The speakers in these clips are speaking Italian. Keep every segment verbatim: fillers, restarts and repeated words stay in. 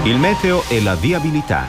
Il meteo e la viabilità.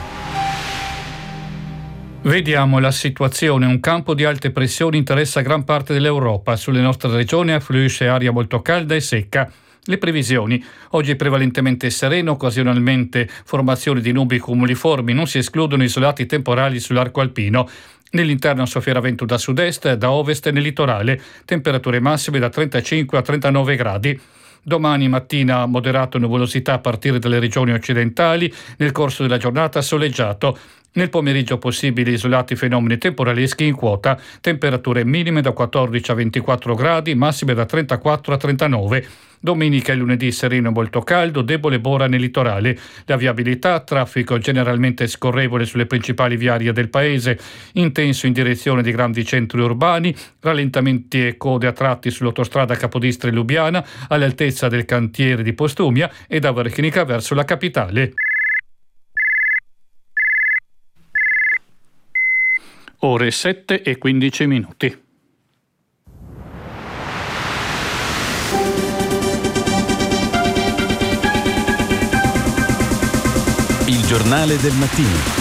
Vediamo la situazione. Un campo di alte pressioni interessa gran parte dell'Europa. Sulle nostre regioni affluisce aria molto calda e secca. Le previsioni: oggi prevalentemente sereno, occasionalmente formazioni di nubi cumuliformi, non si escludono isolati temporali sull'arco alpino. Nell'interno soffierà vento da sud-est, da ovest e nel litorale, temperature massime da trentacinque a trentanove gradi. Domani mattina moderato nuvolosità a partire dalle regioni occidentali, nel corso della giornata soleggiato. Nel pomeriggio possibili isolati fenomeni temporaleschi in quota, temperature minime da quattordici a ventiquattro gradi, massime da trentaquattro a trentanove. Domenica e lunedì sereno molto caldo, debole bora nel litorale. La viabilità, traffico generalmente scorrevole sulle principali viarie del paese, intenso in direzione di grandi centri urbani, rallentamenti e code a tratti sull'autostrada Capodistria e Lubiana, all'altezza del cantiere di Postumia e da Verchinica verso la capitale. Ore sette e quindici minuti. Il giornale del mattino.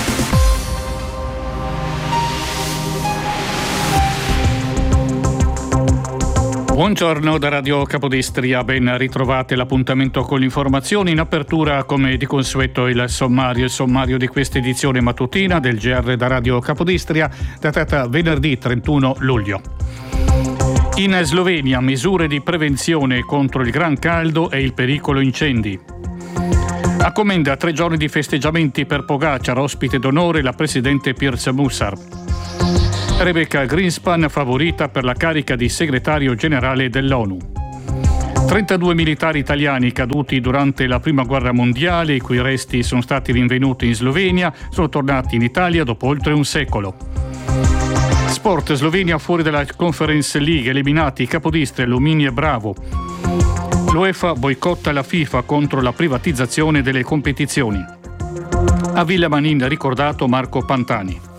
Buongiorno da Radio Capodistria, ben ritrovate l'appuntamento con le informazioni. In apertura, come di consueto, il sommario, il sommario di questa edizione mattutina del G R da Radio Capodistria, datata venerdì trentuno luglio. In Slovenia, misure di prevenzione contro il gran caldo e il pericolo incendi. A Comenda, tre giorni di festeggiamenti per Pogačar, ospite d'onore la presidente Pirc Musar. Rebecca Greenspan favorita per la carica di segretario generale dell'ONU. trentadue militari italiani caduti durante la Prima Guerra Mondiale, i cui resti sono stati rinvenuti in Slovenia, sono tornati in Italia dopo oltre un secolo. Sport, Slovenia fuori dalla Conference League, eliminati Capodistria, Lumini e Bravo. L'UEFA boicotta la FIFA contro la privatizzazione delle competizioni. A Villa Manin ricordato Marco Pantani.